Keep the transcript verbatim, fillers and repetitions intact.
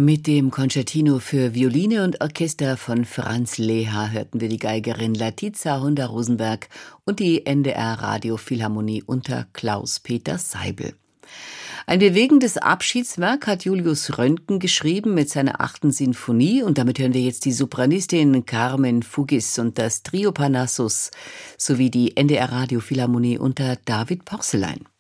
Mit dem Concertino für Violine und Orchester von Franz Leha hörten wir die Geigerin Latiza Honda-Rosenberg und die N D R-Radiophilharmonie unter Klaus-Peter Seibel. Ein bewegendes Abschiedswerk hat Julius Röntgen geschrieben mit seiner achten Sinfonie, und damit hören wir jetzt die Sopranistin Carmen Fugis und das Trio Parnassus sowie die N D R-Radiophilharmonie unter David Porcelein.